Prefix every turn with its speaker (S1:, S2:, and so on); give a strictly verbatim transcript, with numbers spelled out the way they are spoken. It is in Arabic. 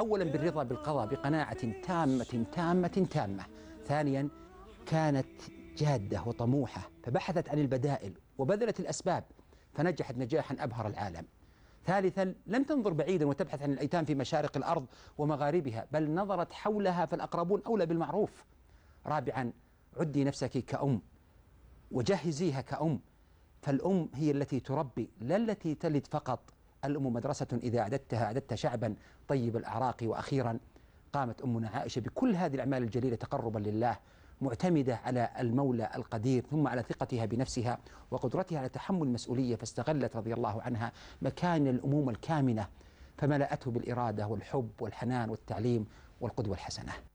S1: أولا بالرضا بالقضاء بقناعة تامة تامة تامة. ثانيا كانت جادة وطموحة فبحثت عن البدائل وبذلت الأسباب فنجحت نجاحا أبهر العالم. ثالثا لم تنظر بعيدا وتبحث عن الأيتام في مشارق الأرض ومغاربها، بل نظرت حولها فالأقربون أولى بالمعروف. رابعا عدي نفسك كأم وجهزيها كأم، فالأم هي التي تربي لا التي تلد فقط. الأم مدرسة إذا أعددتها أعددت شعبا طيب الأعراق. وأخيرا قامت أمنا عائشة بكل هذه الأعمال الجليلة تقربا لله، معتمدة على المولى القدير ثم على ثقتها بنفسها وقدرتها على تحمل المسؤولية، فاستغلت رضي الله عنها مكان الأمومة الكامنة فملأته بالإرادة والحب والحنان والتعليم والقدوة الحسنة.